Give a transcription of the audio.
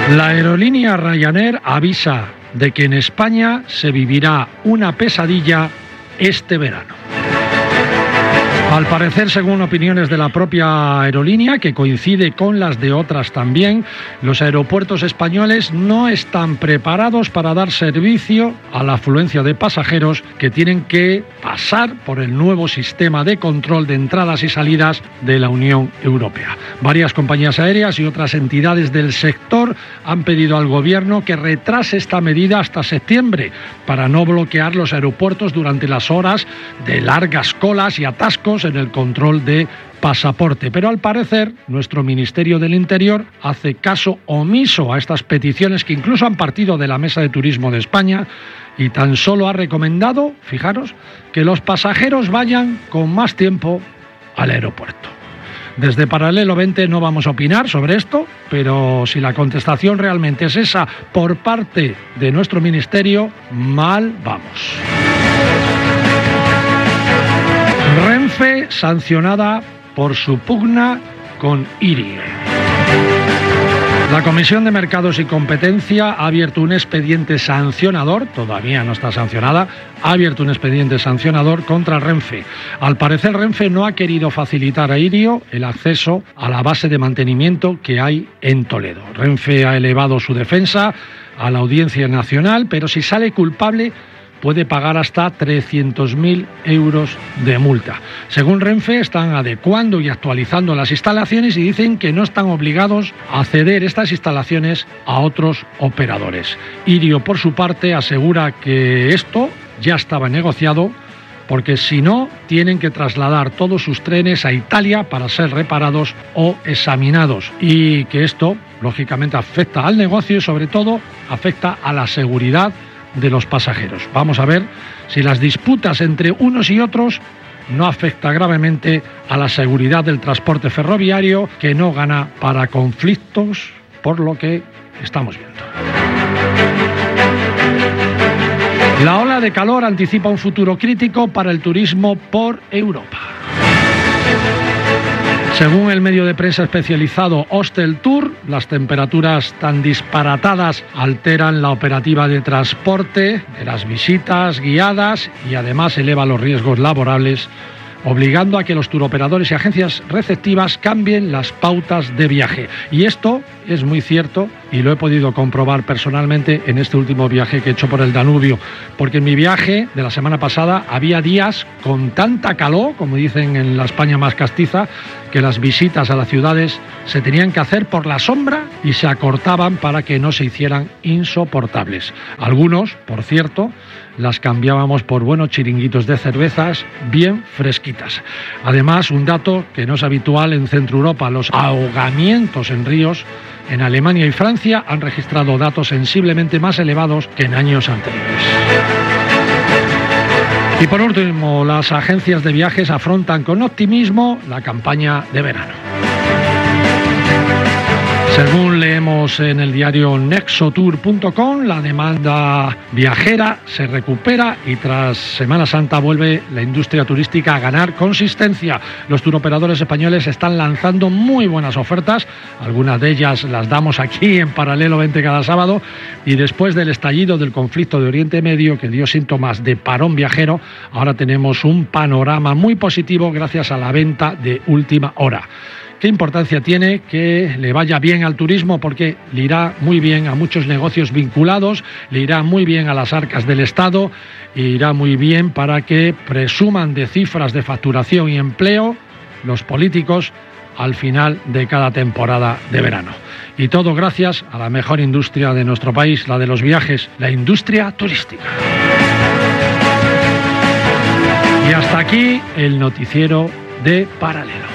La aerolínea Ryanair avisa de que en España se vivirá una pesadilla este verano. Al parecer, según opiniones de la propia aerolínea, que coincide con las de otras también, los aeropuertos españoles no están preparados para dar servicio a la afluencia de pasajeros que tienen que pasar por el nuevo sistema de control de entradas y salidas de la Unión Europea. Varias compañías aéreas y otras entidades del sector han pedido al gobierno que retrase esta medida hasta septiembre para no bloquear los aeropuertos durante las horas de largas colas y atascos en el control de pasaporte. Pero al parecer, nuestro Ministerio del Interior hace caso omiso a estas peticiones que incluso han partido de la Mesa de Turismo de España y tan solo ha recomendado, fijaros, que los pasajeros vayan con más tiempo al aeropuerto. Desde Paralelo 20 no vamos a opinar sobre esto, pero si la contestación realmente es esa por parte de nuestro ministerio, mal vamos. Renfe sancionada por su pugna con IRI. La Comisión de Mercados y Competencia ha abierto un expediente sancionador, todavía no está sancionada, ha abierto un expediente sancionador contra Renfe. Al parecer, Renfe no ha querido facilitar a Irio el acceso a la base de mantenimiento que hay en Toledo. Renfe ha elevado su defensa a la Audiencia Nacional, pero si sale culpable puede pagar hasta 300.000 euros de multa. Según Renfe, están adecuando y actualizando las instalaciones y dicen que no están obligados a ceder estas instalaciones a otros operadores. Irio, por su parte, asegura que esto ya estaba negociado porque si no, tienen que trasladar todos sus trenes a Italia para ser reparados o examinados y que esto, lógicamente, afecta al negocio y, sobre todo, afecta a la seguridad de los pasajeros. Vamos a ver si las disputas entre unos y otros no afecta gravemente a la seguridad del transporte ferroviario, que no gana para conflictos, por lo que estamos viendo. La ola de calor anticipa un futuro crítico para el turismo por Europa. Según el medio de prensa especializado Hostel Tour, las temperaturas tan disparatadas alteran la operativa de transporte, de las visitas guiadas y además eleva los riesgos laborables, obligando a que los turoperadores y agencias receptivas cambien las pautas de viaje. Y esto es muy cierto y lo he podido comprobar personalmente en este último viaje que he hecho por el Danubio, porque en mi viaje de la semana pasada había días con tanta calor, como dicen en la España más castiza, que las visitas a las ciudades se tenían que hacer por la sombra y se acortaban para que no se hicieran insoportables. Algunos, por cierto, las cambiábamos por buenos chiringuitos de cervezas bien fresquitas. Además, un dato que no es habitual en Centro Europa, los ahogamientos en ríos en Alemania y Francia han registrado datos sensiblemente más elevados que en años anteriores. Y por último, las agencias de viajes afrontan con optimismo la campaña de verano. Según leemos en el diario nexotour.com, la demanda viajera se recupera y tras Semana Santa vuelve la industria turística a ganar consistencia. Los turoperadores españoles están lanzando muy buenas ofertas, algunas de ellas las damos aquí en Paralelo 20 cada sábado, y después del estallido del conflicto de Oriente Medio que dio síntomas de parón viajero, ahora tenemos un panorama muy positivo gracias a la venta de última hora. ¿Qué importancia tiene que le vaya bien al turismo? Porque le irá muy bien a muchos negocios vinculados, le irá muy bien a las arcas del Estado, e irá muy bien para que presuman de cifras de facturación y empleo los políticos al final de cada temporada de verano. Y todo gracias a la mejor industria de nuestro país, la de los viajes, la industria turística. Y hasta aquí el noticiero de Paralelo.